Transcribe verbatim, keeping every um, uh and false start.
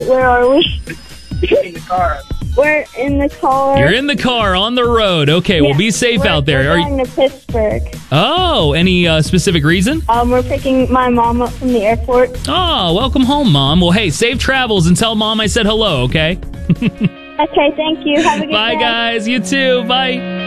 Where are we? In the car. We're in the car. You're in the car on the road. Okay, Yeah, well, be safe we're, out there. We're Are going you- to Pittsburgh. Oh, any uh, specific reason? Um, we're picking my mom up from the airport. Oh, welcome home, Mom. Well, hey, safe travels and tell Mom I said hello, okay? Okay, thank you. Have a good Bye, day. guys. You too. Bye.